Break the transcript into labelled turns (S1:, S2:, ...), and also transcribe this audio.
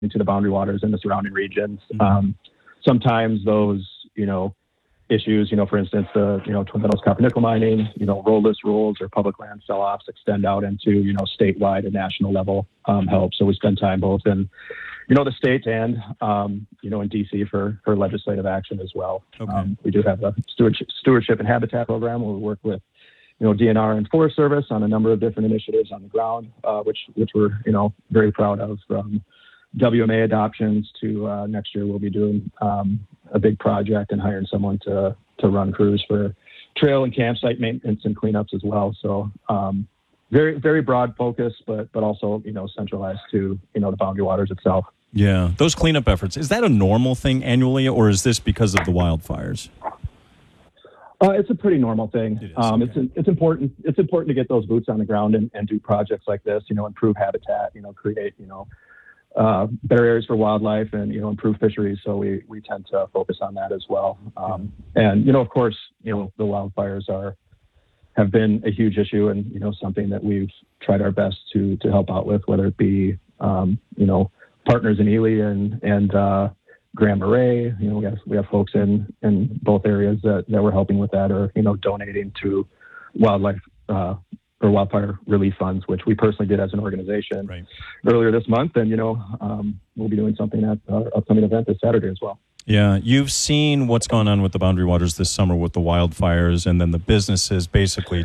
S1: into the Boundary Waters and the surrounding regions. Sometimes those, issues, for instance, the, Twin Meadows copper nickel mining, roadless rules or public land sell-offs extend out into, statewide and national level help. So we spend time both in, the state and, in DC for legislative action as well.
S2: Okay.
S1: We do have a stewardship and habitat program where we work with, DNR and Forest Service on a number of different initiatives on the ground, which we're, very proud of, from WMA adoptions to next year we'll be doing a big project and hiring someone to run crews for trail and campsite maintenance and cleanups as well. So very, very broad focus, but also, centralized to, the Boundary Waters itself.
S2: Yeah. Those cleanup efforts, is that a normal thing annually, or is this because of the wildfires?
S1: It's a pretty normal thing.
S2: It is, okay.
S1: It's important. It's important to get those boots on the ground and do projects like this, improve habitat, create, better areas for wildlife and, improve fisheries. So we tend to focus on that as well. And, of course, the wildfires have been a huge issue and, something that we've tried our best to help out with, whether it be, partners in Ely and Grand Marais. We have folks in both areas that we're helping with that, or, donating to wildlife, or wildfire relief funds, which we personally did as an organization earlier this month. And, we'll be doing something at our upcoming event this Saturday as well.
S2: Yeah. You've seen what's gone on with the Boundary Waters this summer with the wildfires, and then the businesses basically